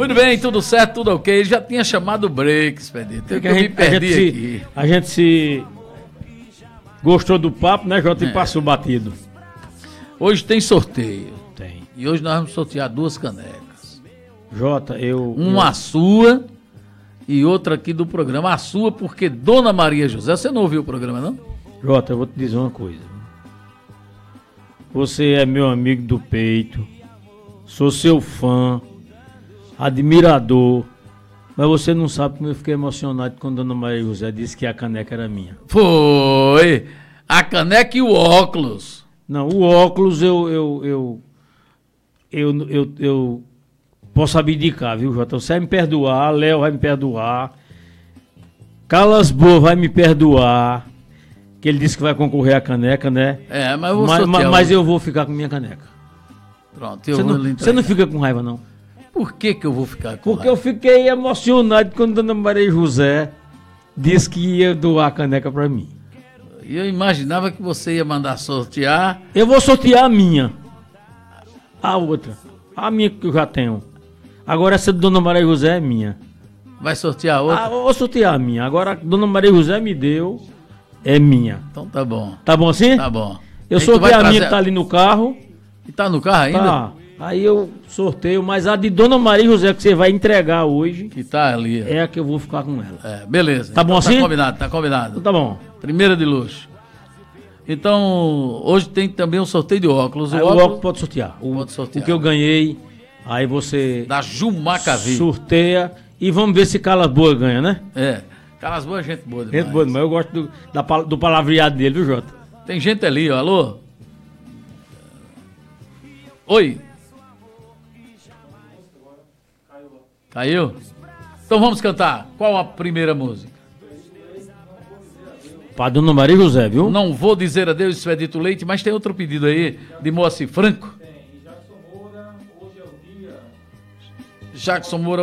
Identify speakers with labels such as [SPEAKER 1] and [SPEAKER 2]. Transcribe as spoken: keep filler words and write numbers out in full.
[SPEAKER 1] Muito bem, tudo certo, tudo ok. Ele já tinha chamado o break, Expedito. Eu,
[SPEAKER 2] que
[SPEAKER 1] eu
[SPEAKER 2] a
[SPEAKER 1] me
[SPEAKER 2] gente,
[SPEAKER 1] perdi
[SPEAKER 2] a gente
[SPEAKER 1] aqui.
[SPEAKER 2] Se, a gente se gostou do papo, né, Jota? E
[SPEAKER 1] É.
[SPEAKER 2] passou batido.
[SPEAKER 1] Hoje tem sorteio.
[SPEAKER 2] Tem.
[SPEAKER 1] E hoje nós vamos sortear duas canecas.
[SPEAKER 2] Jota, eu...
[SPEAKER 1] Uma
[SPEAKER 2] eu...
[SPEAKER 1] sua e outra aqui do programa. A sua porque Dona Maria José... Você não ouviu o programa, não?
[SPEAKER 2] Jota, eu vou te dizer uma coisa. Você é meu amigo do peito. Sou seu fã. Admirador. Mas você não sabe como eu fiquei emocionado quando Dona Maria José disse que a caneca era minha.
[SPEAKER 1] Foi! A caneca e o óculos.
[SPEAKER 2] Não, o óculos eu... eu, eu... Eu, eu, eu posso abdicar, viu, Jota? Você vai me perdoar, Léo vai me perdoar, Carlos Boa vai me perdoar, que ele disse que vai concorrer à caneca, né?
[SPEAKER 1] É, mas eu vou
[SPEAKER 2] mas,
[SPEAKER 1] sortear
[SPEAKER 2] mas, mas
[SPEAKER 1] hoje.
[SPEAKER 2] eu vou ficar com minha caneca.
[SPEAKER 1] Pronto, eu
[SPEAKER 2] Você
[SPEAKER 1] vou
[SPEAKER 2] não,
[SPEAKER 1] lhe
[SPEAKER 2] você não
[SPEAKER 1] entregar.
[SPEAKER 2] fica com raiva, não?
[SPEAKER 1] Por que que eu vou ficar com
[SPEAKER 2] Porque eu
[SPEAKER 1] raiva?
[SPEAKER 2] fiquei emocionado quando Dona Maria José disse que ia doar a caneca pra mim.
[SPEAKER 1] E eu imaginava que você ia mandar sortear.
[SPEAKER 2] Eu vou sortear a minha. A outra. A minha que eu já tenho. Agora essa de Dona Maria José é minha.
[SPEAKER 1] Vai sortear outra?
[SPEAKER 2] Ah, eu vou sortear a minha. Agora a Dona Maria José me deu, é minha.
[SPEAKER 1] Então tá bom.
[SPEAKER 2] Tá bom assim?
[SPEAKER 1] Tá bom.
[SPEAKER 2] Eu
[SPEAKER 1] Aí tu vai
[SPEAKER 2] sorteio a minha
[SPEAKER 1] trazer-
[SPEAKER 2] que tá ali no carro.
[SPEAKER 1] E tá no carro ainda?
[SPEAKER 2] Tá. Aí eu sorteio, mas a de Dona Maria José que você vai entregar hoje
[SPEAKER 1] Que tá ali.
[SPEAKER 2] é a que eu vou ficar com ela.
[SPEAKER 1] É, beleza.
[SPEAKER 2] Tá bom
[SPEAKER 1] Então
[SPEAKER 2] assim?
[SPEAKER 1] Tá combinado, tá combinado.
[SPEAKER 2] Então tá bom.
[SPEAKER 1] Primeira de luxo. Então, hoje tem também um sorteio de óculos. O
[SPEAKER 2] Aí o
[SPEAKER 1] óculos
[SPEAKER 2] óculos pode sortear. O,
[SPEAKER 1] Pode sortear.
[SPEAKER 2] o que eu ganhei, aí você
[SPEAKER 1] da Jumacavi.
[SPEAKER 2] sorteia e vamos ver se Carlos Boa ganha, né?
[SPEAKER 1] É. Caras boas, gente boa demais.
[SPEAKER 2] Gente boa, mas eu gosto do, da, pal- do palavreado dele, viu, Jota?
[SPEAKER 1] Tem gente ali, ó. Alô? Oi. Caiu? Então vamos cantar. Qual a primeira música?
[SPEAKER 2] Pra Dona Maria José, viu?
[SPEAKER 1] Não vou dizer adeus, Expedito Leite, mas tem outro pedido aí de Moacir Franco. Jackson Moura,